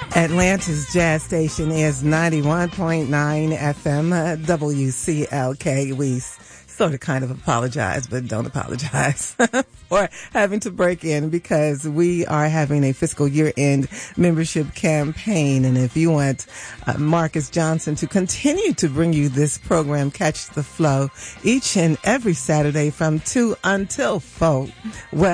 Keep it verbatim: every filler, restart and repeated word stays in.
Atlanta's jazz station is ninety-one point nine F M, uh, W C L K. We sort of kind of apologize, but don't apologize for having to break in because we are having a fiscal year-end membership campaign. And if you want uh, Marcus Johnson to continue to bring you this program, Catch the Flow, each and every Saturday from two until four, well,